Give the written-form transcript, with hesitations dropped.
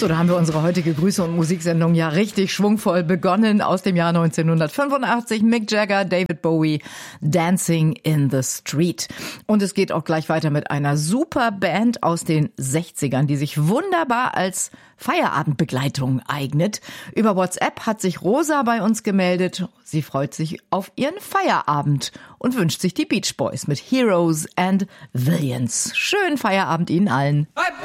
So, da haben wir unsere heutige Grüße- und Musiksendung ja richtig schwungvoll begonnen aus dem Jahr 1985. Mick Jagger, David Bowie, Dancing in the Street. Und es geht auch gleich weiter mit einer super Band aus den 60ern, die sich wunderbar als Feierabendbegleitung eignet. Über WhatsApp hat sich Rosa bei uns gemeldet. Sie freut sich auf ihren Feierabend und wünscht sich die Beach Boys mit Heroes and Villains. Schönen Feierabend Ihnen allen.